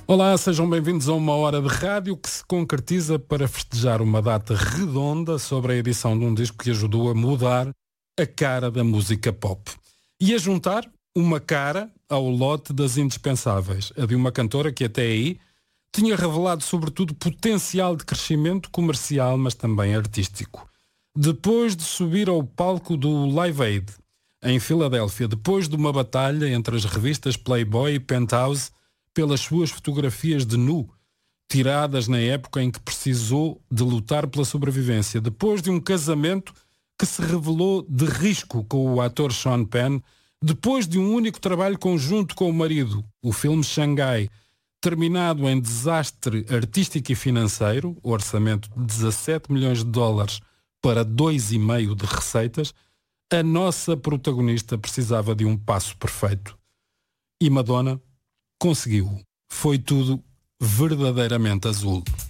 Olá, sejam bem-vindos a uma hora de rádio que se concretiza para festejar uma data redonda sobre a edição de um disco que ajudou a mudar a cara da música pop. E a juntar uma cara ao lote das indispensáveis, a de uma cantora que até aí tinha revelado sobretudo potencial de crescimento comercial, mas também artístico. Depois de subir ao palco do Live Aid, em Filadélfia, depois de uma batalha entre as revistas Playboy e Penthouse, pelas suas fotografias de nu, tiradas na época em que precisou de lutar pela sobrevivência, depois de um casamento que se revelou de risco com o ator Sean Penn, depois de um único trabalho conjunto com o marido, o filme Xangai, terminado em desastre artístico e financeiro, orçamento de 17 milhões de dólares para 2,5 de receitas, a nossa protagonista precisava de um passo perfeito. E Madonna conseguiu. Foi tudo verdadeiramente azul.